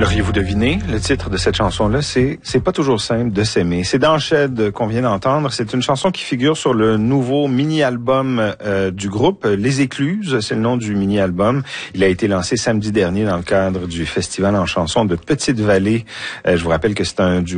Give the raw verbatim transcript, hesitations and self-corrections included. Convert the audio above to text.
L'auriez-vous deviné? Le titre de cette chanson-là, c'est « C'est pas toujours simple de s'aimer ». C'est dans Shed qu'on vient d'entendre. C'est une chanson qui figure sur le nouveau mini-album euh, du groupe, Les Écluses. C'est le nom du mini-album. Il a été lancé samedi dernier dans le cadre du Festival en chansons de Petite-Vallée. Euh, je vous rappelle que c'est un duo